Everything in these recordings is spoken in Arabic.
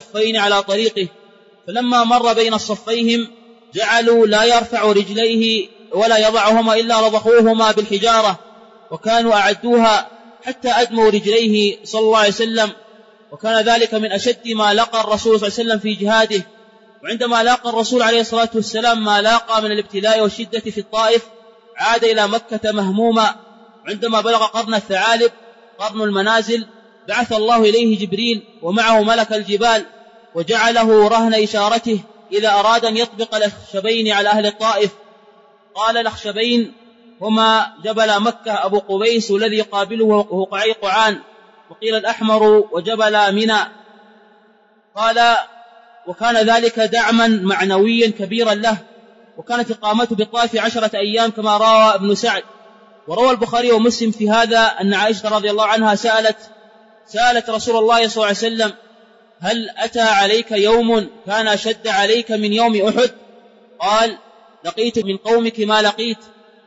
صفين على طريقه، فلما مر بين الصفيهم جعلوا لا يرفع رجليه ولا يضعهما إلا رضخوهما بالحجارة، وكانوا أعدوها حتى أدموا رجليه صلى الله عليه وسلم. وكان ذلك من أشد ما لقى الرسول صلى الله عليه وسلم في جهاده. وعندما لاقى الرسول عليه الصلاة والسلام ما لاقى من الابتلاء والشدة في الطائف عاد إلى مكة مهموما. عندما بلغ قرن الثعالب قرن المنازل بعث الله إليه جبريل ومعه ملك الجبال، وجعله رهن إشارته إذا أراد أن يطبق الأخشبين على أهل الطائف. قال الأخشبين هما جبل مكة أبو قبيس الذي يقابله هو قعيقعان، وقيل الأحمر وجبل منى. قال وكان ذلك دعما معنويا كبيرا له. وكانت إقامته بالطائف 10 أيام كما روى ابن سعد. وروى البخاري ومسلم في هذا أن عائشة رضي الله عنها سألت رسول الله صلى الله عليه وسلم: هل أتى عليك يوم كان أشد عليك من يوم أحد؟ قال: لقيت من قومك ما لقيت،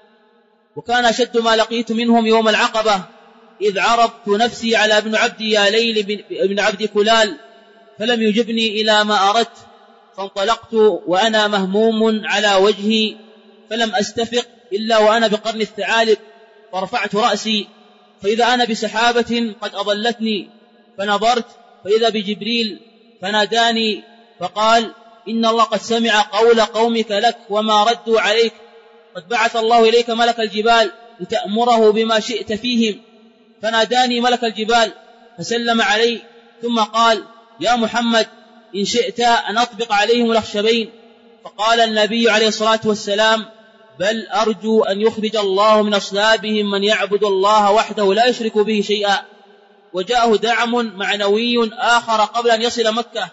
وكان أشد ما لقيت منهم يوم العقبة، إذ عرضت نفسي على ابن عبد يا ليل ابن عبد كلال فلم يجبني إلى ما أردت، فانطلقت وأنا مهموم على وجهي فلم أستفق إلا وأنا بقرن الثعالب، فرفعت رأسي فإذا أنا بسحابة قد أضلتني، فنظرت فإذا بجبريل فناداني فقال: إن الله قد سمع قول قومك لك وما ردوا عليك، قد بعث الله إليك ملك الجبال لتأمره بما شئت فيهم. فناداني ملك الجبال فسلم علي ثم قال: يا محمد إن شئت أن أطبق عليهم الأخشبين. فقال النبي عليه الصلاة والسلام: بل أرجو أن يخرج الله من أصلابهم من يعبد الله وحده لا يشرك به شيئا. وجاءه دعم معنوي آخر قبل أن يصل مكة،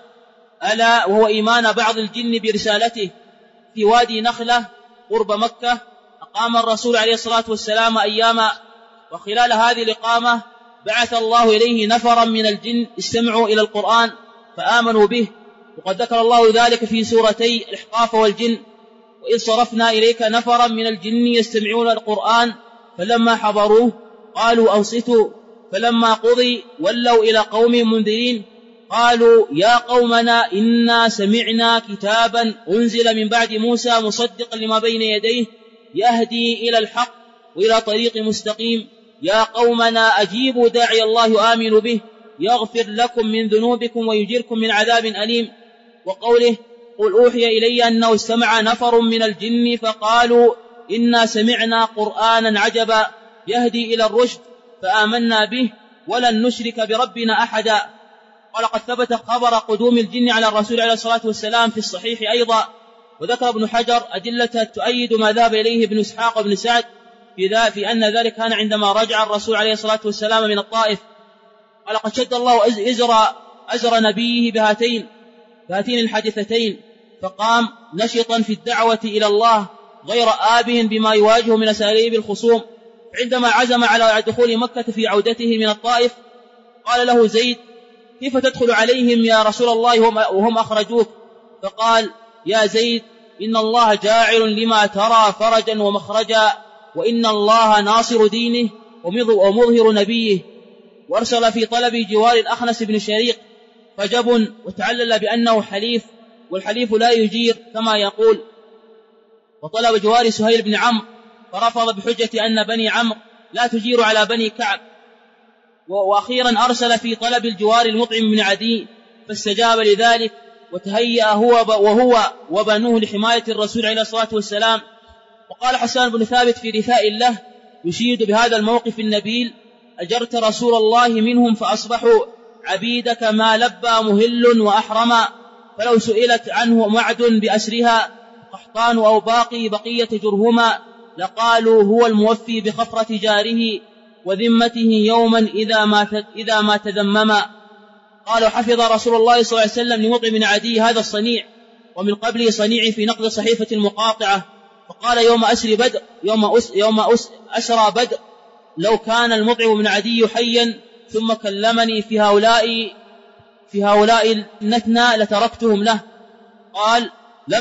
ألا وهو إيمان بعض الجن برسالته. في وادي نخلة قرب مكة أقام الرسول عليه الصلاة والسلام أياما، وخلال هذه الإقامة بعث الله إليه نفرا من الجن استمعوا إلى القرآن فآمنوا به. وقد ذكر الله ذلك في سورتي الإحقاف والجن: وإذ صرفنا إليك نفرا من الجن يستمعون القرآن فلما حضروه قالوا أنصتوا، فلما قضي ولوا إلى قوم منذرين قالوا يا قومنا إنا سمعنا كتابا أنزل من بعد موسى مصدقا لما بين يديه يهدي إلى الحق وإلى طريق مستقيم، يا قومنا أجيبوا داعي الله آمنوا به يغفر لكم من ذنوبكم ويجركم من عذاب أليم. وقوله: قل أوحي إلي أنه استمع نفر من الجن فقالوا إنا سمعنا قرآنا عجبا يهدي إلى الرشد فآمنا به ولن نشرك بربنا أحدا. ولقد ثبت خبر قدوم الجن على الرسول عليه الصلاة والسلام في الصحيح أيضا. وذكر ابن حجر أدلة تؤيد ما ذهب إليه ابن إسحاق وابن سعد في أن ذلك كان عندما رجع الرسول عليه الصلاة والسلام من الطائف. ولقد شد الله أزر نبيه بهاتين الحادثتين، فقام نشطا في الدعوة إلى الله غير آبه بما يواجه من أساليب الخصوم. عندما عزم على دخول مكة في عودته من الطائف قال له زيد: كيف تدخل عليهم يا رسول الله وهم أخرجوك؟ فقال: يا زيد إن الله جاعل لما ترى فرجا ومخرجا، وإن الله ناصر دينه ومظهر نبيه. وارسل في طلب جوار الأخنس بن شريق فجبن وتعلل بأنه حليف، والحليف لا يجير كما يقول. وطلب جوار سهيل بن عمرو فرفض بحجة أن بني عمرو لا تجير على بني كعب. وأخيرا أرسل في طلب الجوار المطعم بن عدي فاستجاب لذلك، وتهيأ هو وبنوه لحماية الرسول عليه الصلاة والسلام. وقال حسان بن ثابت في رثاء له يشيد بهذا الموقف النبيل: أجرت رسول الله منهم فأصبحوا عبيدك ما لبى مهل وأحرما، فلو سئلت عنه معد بأسرها قحطان أو باقي بقية جرهما لقالوا هو الموفي بخفرة جاره وذمته يوما إذا ما تذمما. قالوا: حفظ رسول الله صلى الله عليه وسلم لمطعم بن عدي هذا الصنيع، ومن قبله صنيع في نقض صحيفة المقاطعة. فقال يوم أسرى بدر: لو كان المطعم بن عدي حيا ثم كلمني في هؤلاء النتنى لتركتهم له. قال: لم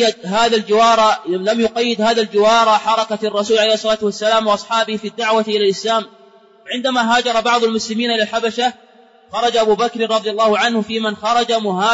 يقيد هذا الجوار حركة الرسول عليه الصلاة والسلام وأصحابه في الدعوة إلى الإسلام. عندما هاجر بعض المسلمين إلى الحبشة خرج أبو بكر رضي الله عنه في من خرج مهاجر